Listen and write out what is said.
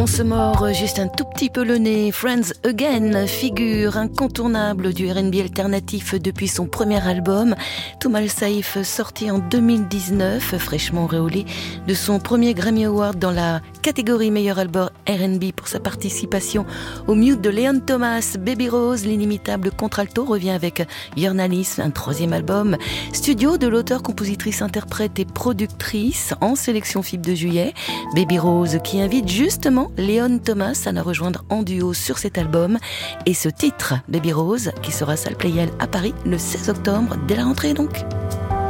On se mord juste un tout petit peu le nez. Friends Again, figure incontournable du R&B alternatif depuis son premier album. Toumal Saïf, sorti en 2019, fraîchement auréolé de son premier Grammy Award dans la catégorie meilleur album R&B pour sa participation au Mute de Leon Thomas. Baby Rose, l'inimitable contralto, revient avec Your Alice, un troisième album studio de l'auteur, compositrice, interprète et productrice en sélection FIB de juillet. Baby Rose qui invite justement Leon Thomas à la rejoindre en duo sur cet album, et ce titre Baby Rose qui sera salle Playel à Paris le 16 octobre dès la rentrée donc.